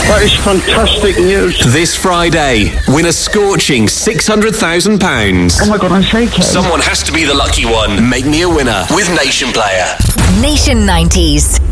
That is fantastic news. This Friday, win a scorching £600,000. Oh my God, I'm shaking. Someone has to be the lucky one. Make me a winner with Nation Player. Nation 90s.